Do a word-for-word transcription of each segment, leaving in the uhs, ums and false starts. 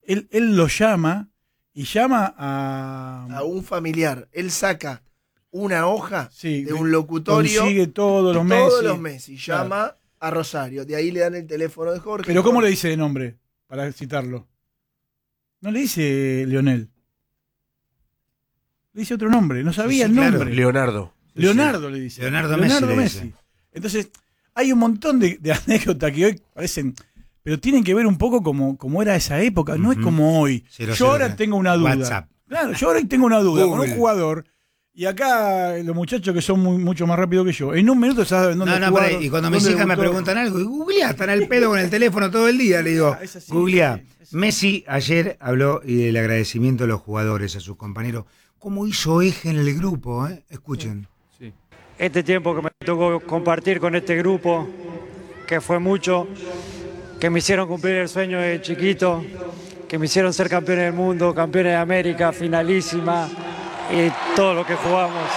él, él lo llama y llama a... A un familiar. Él saca una hoja sí, de un locutorio. Consigue todos los meses. Todos los meses. Llama claro. a Rosario. De ahí le dan el teléfono de Jorge. Pero ¿cómo Jorge. le dice de nombre? Para citarlo. No le dice Leonel. Le dice otro nombre. No sabía sí, sí, el nombre. Claro. Leonardo. Leonardo sí. le dice. Leonardo, Leonardo Messi. Messi. Entonces, hay un montón de, de anécdotas que hoy parecen... Pero tienen que ver un poco como, como era esa época. No uh-huh. es como hoy. Cero, yo cero, ahora tengo una duda. WhatsApp. Claro, yo ahora tengo una duda Google. Con un jugador... Y acá los muchachos que son muy, mucho más rápidos que yo, en un minuto saben dónde No, no, jugaron, y cuando mis hijas me preguntan algo, y googleá, están al pedo con el teléfono todo el día, le digo, ah, sí, googleá. Messi ayer habló y del agradecimiento a los jugadores, a sus compañeros. ¿Cómo hizo eje en el grupo? Eh? Escuchen. Sí, sí. Este tiempo que me tocó compartir con este grupo, que fue mucho, que me hicieron cumplir el sueño de chiquito, que me hicieron ser campeones del mundo, campeones de América, finalísima, y todo lo que jugamos.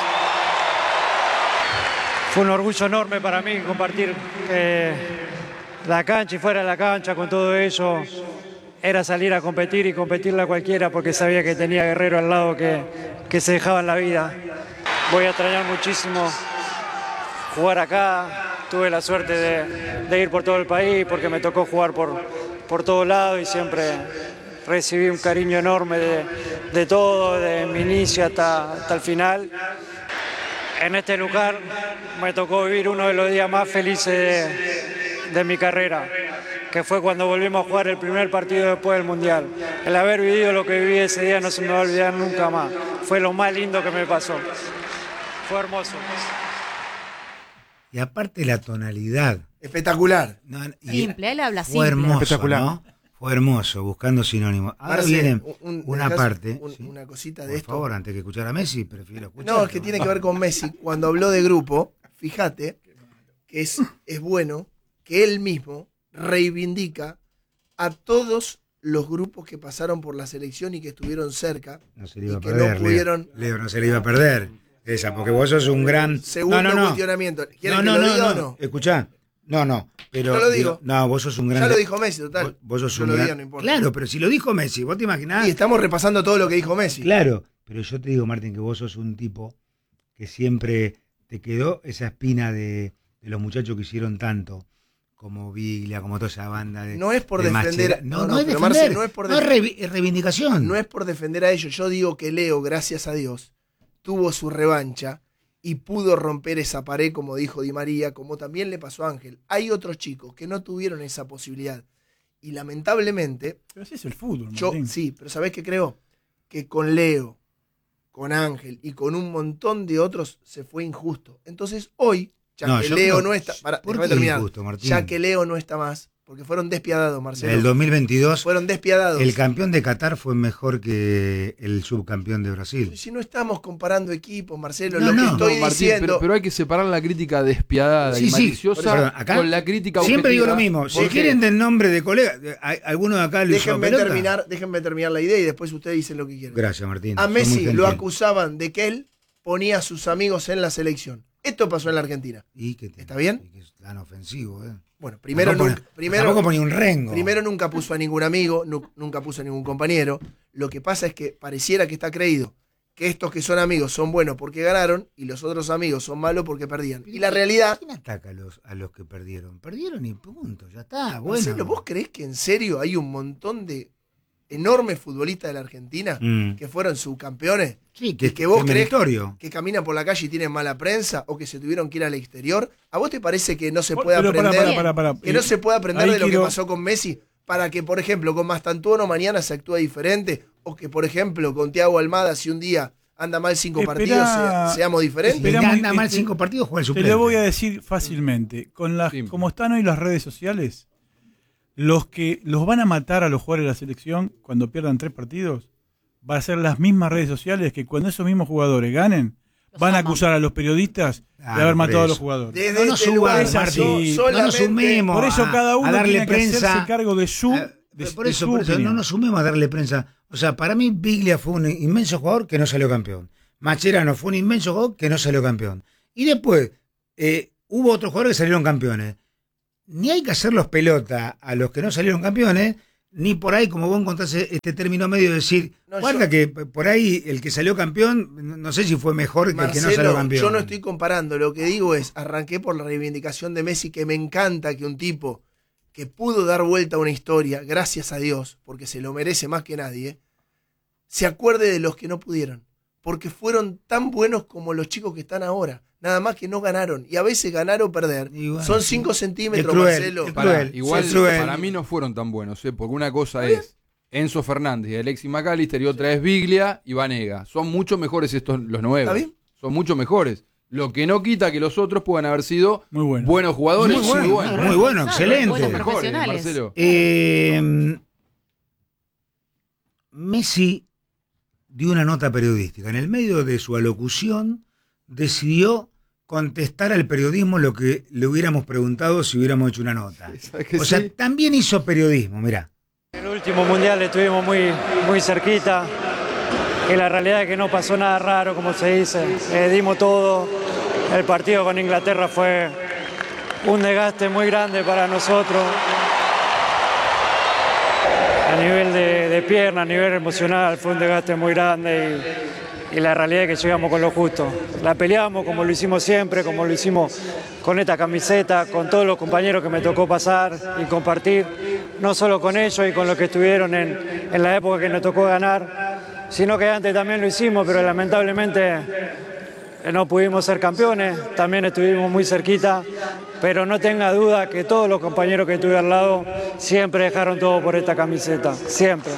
Fue un orgullo enorme para mí compartir eh, la cancha y fuera de la cancha con todo eso. Era salir a competir y competirle a cualquiera porque sabía que tenía guerrero al lado que, que se dejaban la vida. Voy a extrañar muchísimo jugar acá. Tuve la suerte de, de ir por todo el país porque me tocó jugar por, por todos lados y siempre recibí un cariño enorme de, de todo, de mi inicio hasta, hasta el final. En este lugar me tocó vivir uno de los días más felices de, de mi carrera, que fue cuando volvimos a jugar el primer partido después del Mundial. El haber vivido lo que viví ese día no se me va a olvidar nunca más. Fue lo más lindo que me pasó. Fue hermoso. Y aparte la tonalidad. Espectacular. No, simple, él habla fue simple. Hermoso, espectacular. ¿no? Fue hermoso, buscando sinónimos. Ahora Marce, viene un, una parte. Un, ¿sí? Una cosita de Por esto. Por favor, antes que escuchar a Messi, prefiero escuchar. No, es que tiene que ver con Messi. Cuando habló de grupo, fíjate que es, es bueno que él mismo reivindica a todos los grupos que pasaron por la selección y que estuvieron cerca. No se le iba y a que perder, no pudieron. Leo, Leo, no se le iba a perder. Esa, porque vos sos un gran. Segundo no, no, no. cuestionamiento. ¿Quieren no, que no, lo no, diga no. o no? Escuchá. No, no. Pero, Yo lo digo. No, vos sos un gran. Ya lo dijo Messi, total. Vos, vos sos yo un lo gran. diga, no importa. Claro, pero si lo dijo Messi, vos te imaginás. Y estamos repasando todo lo que dijo Messi. Claro, pero yo te digo, Martín, que vos sos un tipo que siempre te quedó esa espina de, de los muchachos que hicieron tanto. Como Biglia, como toda esa banda de. No es por de defender. Machera. No, no, no es pero defender. Marce, no es por no es, re, es reivindicación. No es por defender a ellos. Yo digo que Leo, gracias a Dios, tuvo su revancha y pudo romper esa pared, como dijo Di María, como también le pasó a Ángel. Hay otros chicos que no tuvieron esa posibilidad. Y lamentablemente. Pero así es el fútbol, yo, Martín. Sí, pero ¿sabés qué creo? Que con Leo, con Ángel y con un montón de otros se fue injusto. Entonces hoy. Ya no, que Leo creo, no está. Para, ¿por qué terminar, injusto, Martín? ya que Leo no está más, porque fueron despiadados, Marcelo. El dos mil veintidós. Fueron despiadados. El campeón de Qatar fue mejor que el subcampeón de Brasil. Si no estamos comparando equipos, Marcelo, no, lo no. que estoy no, Martín, diciendo. Pero, pero hay que separar la crítica despiadada sí, y sí, maliciosa perdón, acá, con la crítica siempre objetiva. digo lo mismo. Si porque, quieren del nombre de colega, ¿alguno de acá le usó déjenme pelota? terminar, déjenme terminar la idea y después ustedes dicen lo que quieren. Gracias, Martín. A Messi lo acusaban de que él ponía a sus amigos en la selección. Esto pasó en la Argentina. ¿Y qué ¿Está bien? Y que es tan ofensivo, ¿eh? Bueno, primero tampoco nunca, pone, primero, tampoco ponía un rengo. Primero nunca puso a ningún amigo, nu, nunca puso a ningún compañero. Lo que pasa es que pareciera que está creído que estos que son amigos son buenos porque ganaron y los otros amigos son malos porque perdían. Y la realidad... ¿Quién ataca a los, a los que perdieron? Perdieron y punto, ya está, bueno. Marcelo, ¿vos creés que en serio hay un montón de enormes futbolistas de la Argentina mm. que fueron subcampeones? Sí, que, que vos que creés meritorio. que caminan por la calle y tienen mala prensa o que se tuvieron que ir al exterior. ¿A vos te parece que no se puede Pero aprender para, para, para, para. que no se puede aprender Ahí de lo quiero... que pasó con Messi para que, por ejemplo, con Mastantuono mañana se actúe diferente o que, por ejemplo, con Thiago Almada si un día anda mal cinco Espera, partidos se, seamos diferentes? Si muy, anda mal este, cinco partidos juega el suplente. Te lo voy a decir fácilmente. Con las, sí. Como están hoy las redes sociales, los que los van a matar a los jugadores de la selección cuando pierdan tres partidos va a ser las mismas redes sociales que cuando esos mismos jugadores ganen Los van a aman. acusar a los periodistas Ah, de haber por matado a los eso. jugadores. Desde No nos este lugar, subas, Martín, Martín, solamente- no nos sumemos Por eso a- cada uno a darle tiene que prensa, hacerse cargo de su, a- de, por de eso, su por eso opinión. no nos sumemos a darle prensa. O sea, para mí Biglia fue un inmenso jugador que no salió campeón. Mascherano fue un inmenso jugador que no salió campeón. Y después eh, hubo otros jugadores que salieron campeones. Ni hay que hacerlos pelota a los que no salieron campeones, ni por ahí, como vos encontrás este término medio de decir, No, guarda yo- que por ahí el que salió campeón, no sé si fue mejor que Marcelo, el que no salió campeón. yo no estoy comparando, lo que digo es, arranqué por la reivindicación de Messi, que me encanta que un tipo que pudo dar vuelta a una historia, gracias a Dios, porque se lo merece más que nadie, se acuerde de los que no pudieron, porque fueron tan buenos como los chicos que están ahora, nada más que no ganaron, y a veces ganar o perder, Y bueno, son sí. cinco centímetros, Es cruel, Marcelo. es Pará, cruel. igual es cruel. para mí no fueron tan buenos, ¿eh? Porque una cosa es Enzo Fernández y Alexis McAllister y otra es Biglia y Vanega. Son mucho mejores estos los nuevos. ¿Está bien? Son mucho mejores. Lo que no quita que los otros puedan haber sido Muy bueno. buenos jugadores. Muy bueno, muy buenos. muy bueno, Claro, excelente. buenos Mejores, profesionales. Marcelo. Eh, Messi dio una nota periodística. En el medio de su alocución decidió contestar al periodismo lo que le hubiéramos preguntado si hubiéramos hecho una nota. ¿Sabes que O sea, sí? también hizo periodismo, mirá. El último mundial estuvimos muy, muy cerquita y la realidad es que no pasó nada raro, como se dice. Eh, dimos todo. El partido con Inglaterra fue un desgaste muy grande para nosotros. A nivel de, de pierna, a nivel emocional, fue un desgaste muy grande y, y la realidad es que llegamos con lo justo. La peleamos como lo hicimos siempre, como lo hicimos con esta camiseta, con todos los compañeros que me tocó pasar y compartir, no solo con ellos y con los que estuvieron en, en la época que nos tocó ganar, sino que antes también lo hicimos, pero lamentablemente no pudimos ser campeones, también estuvimos muy cerquita, pero no tenga duda que todos los compañeros que tuve al lado siempre dejaron todo por esta camiseta, siempre.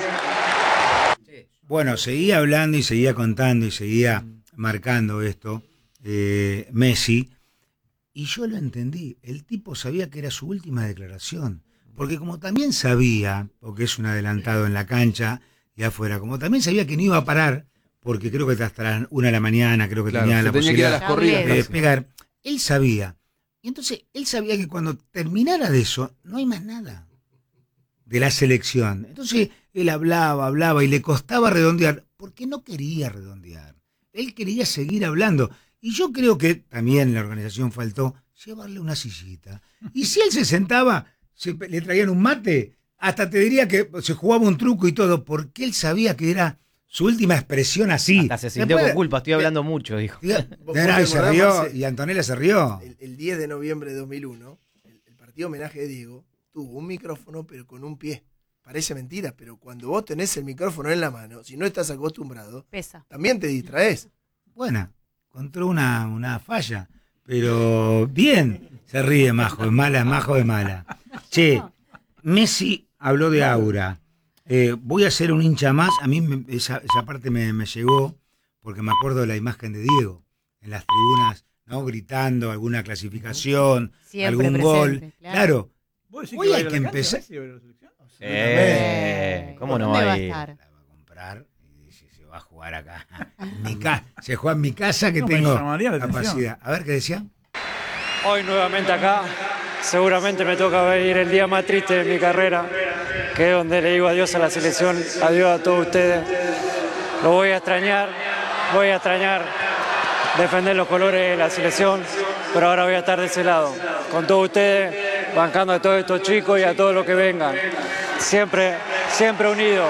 Bueno, seguía hablando y seguía contando y seguía marcando esto, eh, Messi, y yo lo entendí. El tipo sabía que era su última declaración, porque como también sabía, porque es un adelantado en la cancha y afuera, como también sabía que no iba a parar, porque creo que hasta las una de la mañana, creo que Claro, tenía se la tenía que ir a las posibilidad corridas. de casi. despegar, él sabía. Y entonces él sabía que cuando terminara de eso, no hay más nada de la selección. Entonces él hablaba, hablaba y le costaba redondear, porque no quería redondear. Él quería seguir hablando. Y yo creo que también la organización faltó llevarle una sillita. Y si él se sentaba, se, le traían un mate, hasta te diría que se jugaba un truco y todo, porque él sabía que era su última expresión así. Hasta se sintió Después- con culpa, estoy hablando mucho, dijo. Diga- ¿Vos No, no, te y se acordás, rió, Marce? y Antonella se rió. El, el diez de noviembre de dos mil uno, el, el partido homenaje de Diego, tuvo un micrófono pero con un pie. Parece mentira, pero cuando vos tenés el micrófono en la mano, si no estás acostumbrado, Pesa. también te distraes. Buena, encontró una, una falla, pero bien, se ríe Majo, es mala, Majo es mala. Che, Messi habló de aura. Eh, voy a ser un hincha más, a mí me- esa, esa parte me, me llegó, porque me acuerdo de la imagen de Diego, en las tribunas, ¿no? Gritando alguna clasificación, Siempre algún presente, gol. claro. Claro, ¿Vos decís Hoy va a hay ir a que la cancha, empezar- Messi, a ver la selección? Eh, ¿Cómo no ¿Dónde va va a a ir? estar? la va a comprar y dice, se va a jugar acá. En mi ca- se juega en mi casa que No, me tengo llamaría la atención. capacidad. A ver qué decía. Hoy nuevamente acá, seguramente me toca ver el día más triste de mi carrera, que es donde le digo adiós a la selección, adiós a todos ustedes. Lo voy a extrañar, voy a extrañar defender los colores de la selección, pero ahora voy a estar de ese lado, con todos ustedes, bancando a todos estos chicos y a todos los que vengan. Siempre, siempre unidos.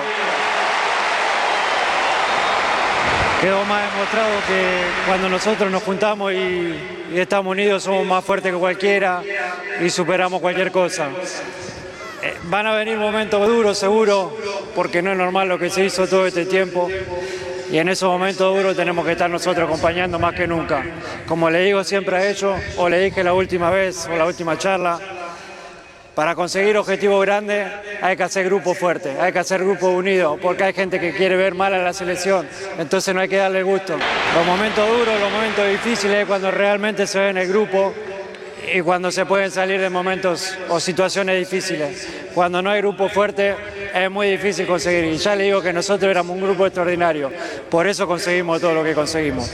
Quedó más demostrado que cuando nosotros nos juntamos y, y estamos unidos somos más fuertes que cualquiera y superamos cualquier cosa. Eh, van a venir momentos duros seguro, porque no es normal lo que se hizo todo este tiempo. Y en esos momentos duros tenemos que estar nosotros acompañando más que nunca. Como le digo siempre a ellos, o le dije la última vez o la última charla, para conseguir objetivos grandes hay que hacer grupos fuertes, hay que hacer grupos unidos, porque hay gente que quiere ver mal a la selección, entonces no hay que darle gusto. Los momentos duros, los momentos difíciles es cuando realmente se ve en el grupo y cuando se pueden salir de momentos o situaciones difíciles. Cuando no hay grupo fuerte es muy difícil conseguir, y ya le digo que nosotros éramos un grupo extraordinario, por eso conseguimos todo lo que conseguimos.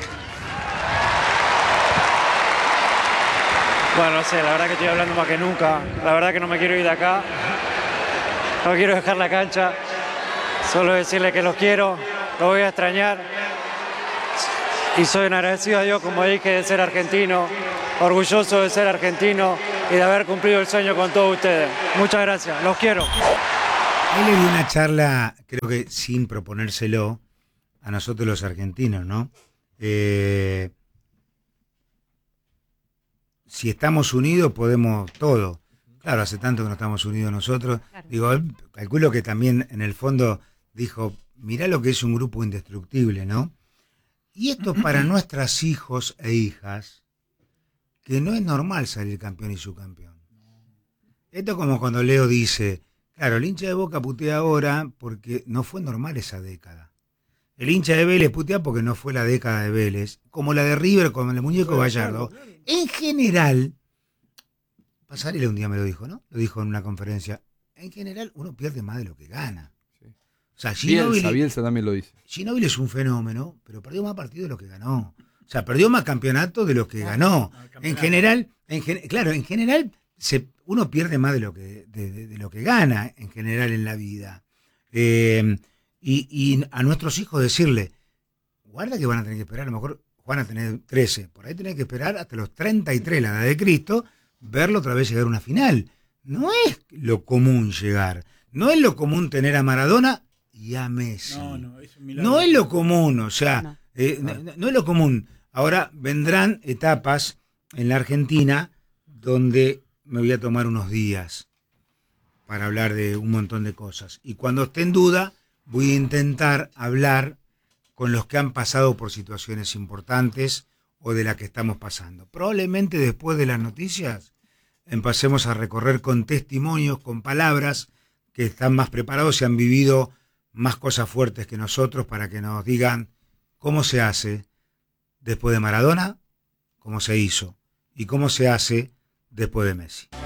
Bueno, no sé, la verdad que estoy hablando más que nunca. La verdad que no me quiero ir de acá. No quiero dejar la cancha. Solo decirle que los quiero, los voy a extrañar. Y soy un agradecido a Dios, como dije, de ser argentino, orgulloso de ser argentino y de haber cumplido el sueño con todos ustedes. Muchas gracias, los quiero. Ahí le di una charla, creo que sin proponérselo, a nosotros los argentinos, ¿no? Eh, si estamos unidos podemos todo. Claro, hace tanto que no estamos unidos nosotros. Claro. Digo, él, calculo que también en el fondo dijo, mirá lo que es un grupo indestructible, ¿no? Y esto para nuestros hijos e hijas, que no es normal salir campeón y subcampeón. Esto es como cuando Leo dice, claro, el hincha de Boca putea ahora porque no fue normal esa década. El hincha de Vélez putea porque no fue la década de Vélez, como la de River con el muñeco Gallardo. En general, Pasarela un día me lo dijo, ¿no? Lo dijo en una conferencia. En general, uno pierde más de lo que gana. Sí. O sea, Ginóbili, Bielsa, Bielsa también lo dice. Ginóbili es un fenómeno, pero perdió más partidos de lo que ganó. O sea, perdió más campeonatos de los que ganó. En general, en gen, claro, en general se, uno pierde más de lo que de, de, de lo que gana en general en la vida. Eh, y, y a nuestros hijos decirle, guarda que van a tener que esperar, a lo mejor van a tener trece, por ahí tenés que esperar hasta los treinta y tres, la edad de Cristo, verlo otra vez llegar a una final. No es lo común llegar. No es lo común tener a Maradona y a Messi. No, no, es un milagro. No es lo común, o sea, No. eh, no, no es lo común. Ahora vendrán etapas en la Argentina donde me voy a tomar unos días para hablar de un montón de cosas. Y cuando esté en duda, voy a intentar hablar con los que han pasado por situaciones importantes o de la que estamos pasando. Probablemente después de las noticias empecemos a recorrer con testimonios, con palabras que están más preparados y han vivido más cosas fuertes que nosotros para que nos digan cómo se hace después de Maradona, cómo se hizo y cómo se hace después de Messi.